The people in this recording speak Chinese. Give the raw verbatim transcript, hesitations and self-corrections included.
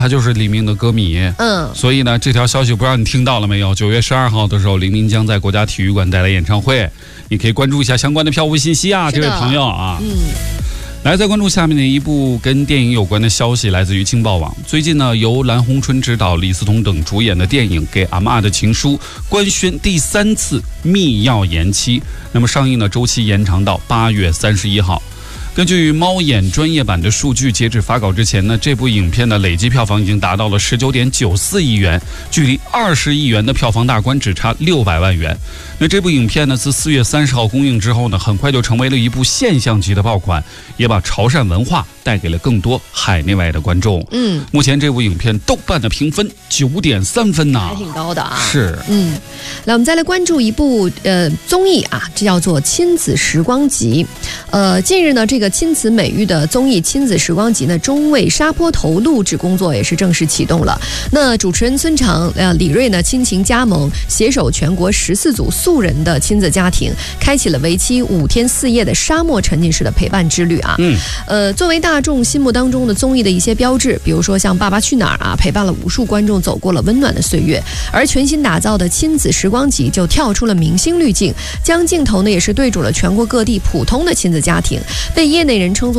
他就是黎明的歌迷， 嗯， 所以呢，这条消息不知道你听到了没有？九月十二号的时候，黎明将在国家体育馆带来演唱会，你可以关注一下相关的票务信息啊，这位朋友啊。 嗯。 来，再关注下面的一部跟电影有关的消息，来自于青报网。最近呢，由蓝红春执导、李思彤等主演的电影《给阿嬷的情书》官宣第三次密钥延期，那么上映的周期延长到八月三十一号。根据猫眼专业版的数据，截止发稿之前呢，这部影片的累计票房已经达到了十九点九四亿元，距离二十亿元的票房大关只差六百万元。那这部影片呢，自四月三十号公映之后呢，很快就成为了一部现象级的爆款，也把潮汕文化带给了更多海内外的观众。嗯，目前这部影片豆瓣的评分九点三分呐、啊， 还挺高的啊。 是， 嗯，来我们再来关注一部呃综艺啊，这叫做《亲子时光集》。呃，近日呢，这个亲子美育的综艺《亲子时光集》呢，中卫沙坡头录制工作也是正式启动了。那主持人孙长、呃李瑞呢，亲情加盟，携手全国十四组素人的亲子家庭，开启了为期五天四夜的沙漠沉浸式的陪伴之旅啊。嗯，呃，作为大众心目当中的综艺的一些标志，比如说像《爸爸去哪儿》啊，陪伴了无数观众走过了温暖的岁月。而全新打造的亲子时光集就跳出了明星滤镜，将镜头呢也是对准了全国各地普通的亲子家庭，被业内人称作